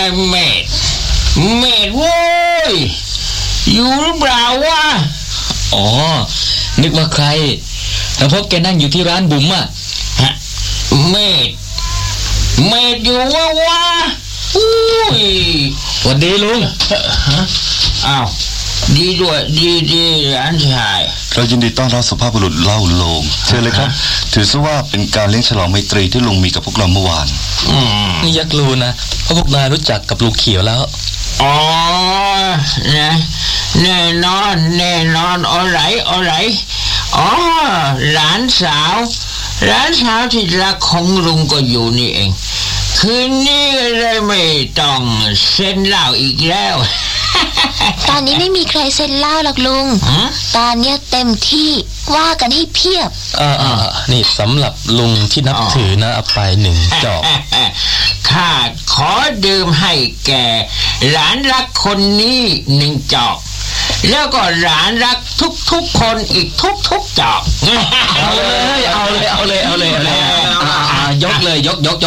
เมดโว้ยอยู่หรือเปล่าวะอ๋อนึกว่าใครแต่พบแกนั่งอยู่ที่ร้านบุ๋มอ่ะเมดอยู่วะอุ้ยสวัสดีลุงอ้าวดีด้วยดีร้านชายเรายินดีต้อนรับสุภาพบุรุษเล่าโลงเชิญเลยครับถือซะว่าเป็นการเลี้ยงฉลองไมตรีที่ลุงมีกับพวกเราเมื่อวานนี่ยักษ์รู้นะเพราะพวกนายรู้จักกับลุงเขียวแล้วอ๋อนะแน่นอนอะไรอ๋อหลานสาวที่รักของลุงก็อยู่นี่เองคืนนี้เลยไม่ต้องเซ็นเหล้าอีกแล้วตอนนี้ไม่มีใครเซ็นเหล้าหรอกลุงตอนนี้เต็มที่ว่ากันให้เพียบนี่สำหรับลุงที่นับถือนะเอาไป1 จอกข้าขอดื่มให้แกหลานรักคนนี้1 จอกแล้วก็หลานรักทุกคนอีกทุกจอกเอาเลยยกเลยยก